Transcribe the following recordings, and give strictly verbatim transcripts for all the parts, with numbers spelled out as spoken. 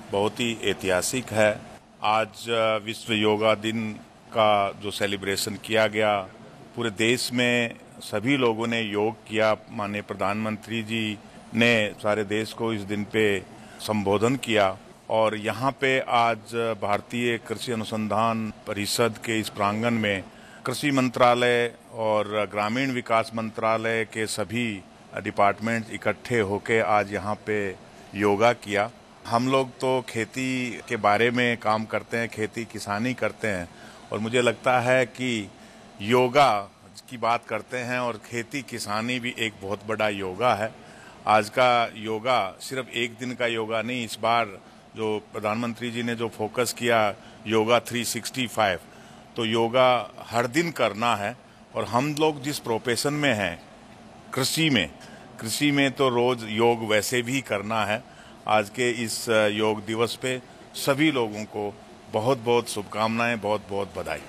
बहुत ही ऐतिहासिक है। आज विश्व योगा दिन का जो सेलिब्रेशन किया गया, पूरे देश में सभी लोगों ने योग किया। माननीय प्रधानमंत्री जी ने सारे देश को इस दिन पे संबोधन किया और यहाँ पे आज भारतीय कृषि अनुसंधान परिषद के इस प्रांगण में कृषि मंत्रालय और ग्रामीण विकास मंत्रालय के सभी डिपार्टमेंट इकट्ठे होकर आज यहाँ पे योगा किया। हम लोग तो खेती के बारे में काम करते हैं, खेती किसानी करते हैं और मुझे लगता है कि योगा की बात करते हैं और खेती किसानी भी एक बहुत बड़ा योगा है। आज का योगा सिर्फ एक दिन का योगा नहीं, इस बार जो प्रधानमंत्री जी ने जो फोकस किया योगा तीन सौ पैंसठ, तो योगा हर दिन करना है। और हम लोग जिस प्रोफेशन में हैं, कृषि में कृषि में तो रोज योग वैसे भी करना है। आज के इस योग दिवस पे सभी लोगों को बहुत बहुत शुभकामनाएं, बहुत बहुत बधाई।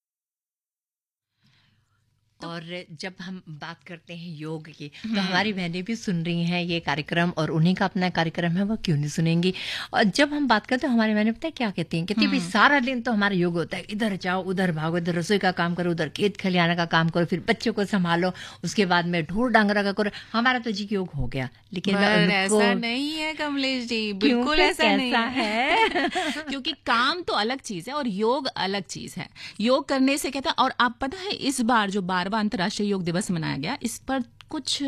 और जब हम बात करते हैं योग की, तो हमारी बहनें भी सुन रही हैं ये कार्यक्रम और उन्हीं का अपना कार्यक्रम है, वो क्यों नहीं सुनेंगी। और जब हम बात करते हैं हमारी बहनें पता है क्या कहती हैं, कहती भाई सारा दिन तो हमारा योग होता है, इधर जाओ उधर भागो, इधर रसोई का काम करो, उधर खेत खलियाना का काम करो, फिर बच्चों को संभालो, उसके बाद में ढोर डांगरा का करो। हमारा तो जी योग हो गया, लेकिन ऐसा नहीं है कमलेश जी, बिल्कुल ऐसा नहीं है क्योंकि काम तो अलग चीज है और योग अलग चीज है। योग करने से कहता है, और आप पता है इस बार जो बारहवां अंतर्राष्ट्रीय योग दिवस मनाया गया, इस पर कुछ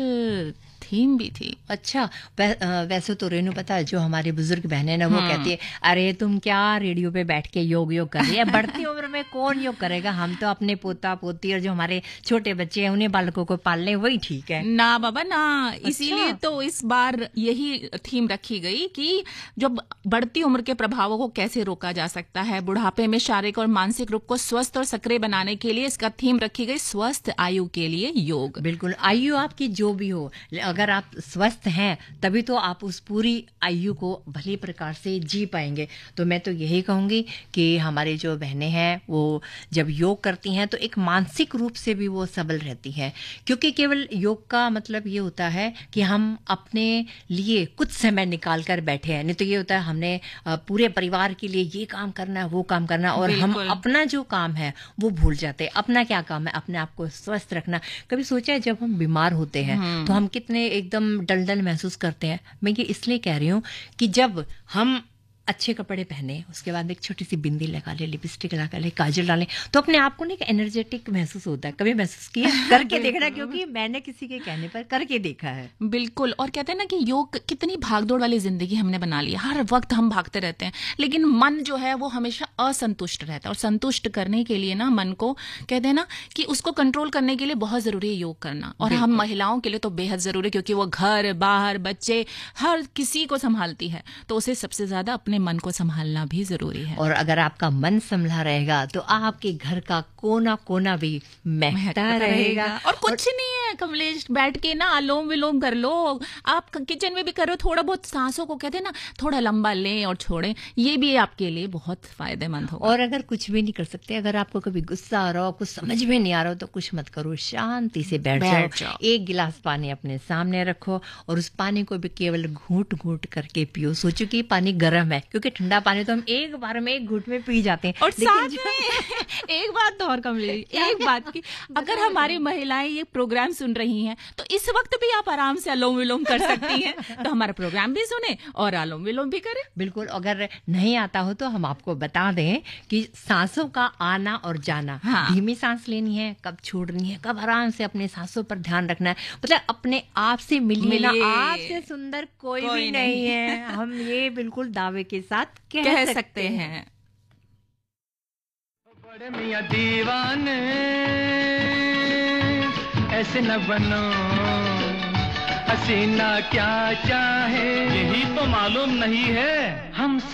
थीम भी थी। अच्छा, वैसे तो रेनू पता है, जो हमारी बुजुर्ग बहनें ना, वो कहती है अरे तुम क्या रेडियो पे बैठ के योग योग कर रही है, बढ़ती उम्र में कौन योग करेगा, हम तो अपने पोता पोती और जो हमारे छोटे बच्चे हैं उन्हें बालकों को पाल लें, वही ठीक है ना बाबा ना। अच्छा? इसीलिए तो इस बार यही थीम रखी गई कि जो बढ़ती उम्र के प्रभावों को कैसे रोका जा सकता है, बुढ़ापे में शारीरिक और मानसिक रूप को स्वस्थ और सक्रिय बनाने के लिए इसका थीम रखी गई, स्वस्थ आयु के लिए योग। बिल्कुल, आयु आपकी जो भी हो, अगर आप स्वस्थ हैं तभी तो आप उस पूरी आयु को भली प्रकार से जी पाएंगे। तो मैं तो यही कहूंगी कि हमारी जो बहनें हैं वो जब योग करती हैं तो एक मानसिक रूप से भी वो सबल रहती हैं, क्योंकि केवल योग का मतलब ये होता है कि हम अपने लिए कुछ समय निकाल कर बैठे हैं। नहीं तो ये होता है हमने पूरे परिवार के लिए ये काम करना है, वो काम करना, और हम अपना जो काम है वो भूल जाते हैं। अपना क्या काम है, अपने आप को स्वस्थ रखना। कभी सोचा है जब हम बीमार होते हैं तो हम कितने एकदम डल-डल महसूस करते हैं। मैं ये इसलिए कह रही हूँ कि जब हम अच्छे कपड़े पहने, उसके बाद एक छोटी सी बिंदी लगा ले, लिपस्टिक लगा ले, काजल डालें, तो अपने आप को ना एक एनर्जेटिक महसूस होता है। कभी महसूस किया? करके देखना, क्योंकि मैंने किसी के कहने पर करके देखा है। बिल्कुल। और कहते हैं ना कि योग कितनी भागदौड़ वाली जिंदगी हमने बना ली है, हर वक्त हम भागते रहते हैं, लेकिन मन जो है वो हमेशा असंतुष्ट रहता है। और संतुष्ट करने के लिए ना मन को कहते हैं ना कि उसको कंट्रोल करने के लिए बहुत जरूरी है योग करना। और हम महिलाओं के लिए तो बेहद जरूरी है, क्योंकि वो घर बाहर बच्चे हर किसी को संभालती है, तो उसे सबसे ज्यादा अपने मन को संभालना भी जरूरी है। और अगर आपका मन संभला रहेगा तो आपके घर का कोना कोना भी महकता रहेगा। और कुछ और... नहीं है कमलेश, बैठ के ना अलोम विलोम कर लो, आप किचन में भी करो, थोड़ा बहुत सांसों को कहते हैं ना थोड़ा लंबा लें और छोड़ें, ये भी आपके लिए बहुत फायदेमंद होगा। और अगर कुछ भी नहीं कर सकते, अगर आपको कभी गुस्सा आ रहा हो, कुछ समझ में नहीं आ रहा हो, तो कुछ मत करो, शांति से बैठ, बैठ जाओ, जाओ। एक गिलास पानी अपने सामने रखो और उस पानी को भी केवल घूंट घूंट करके पियो। सोचो कि पानी गर्म है, क्योंकि ठंडा पानी तो हम एक बार में एक घूंट में पी जाते हैं। और साथ में एक बात तो और कमलेश, एक बात की, अगर हमारी महिलाएं ये प्रोग्राम सुन रही हैं तो इस वक्त भी आप आराम से अनुलोम विलोम कर सकती हैं, तो हमारा प्रोग्राम भी सुने और अनुलोम विलोम भी करें। बिल्कुल। अगर नहीं आता हो तो हम आपको बता दें कि सांसों का आना और जाना, हाँ। धीमी सांस लेनी है, कब छोड़नी है, कब आराम से अपने सांसों पर ध्यान रखना है। मतलब अपने आप से मिलिए ना, आपसे सुंदर कोई, कोई भी नहीं है, हम ये बिल्कुल दावे के साथ कह, कह सकते, सकते हैं, हैं। बड़े मियां दीवाने ऐसे न बनो, हसीना क्या चाहे यही तो मालूम नहीं है हम।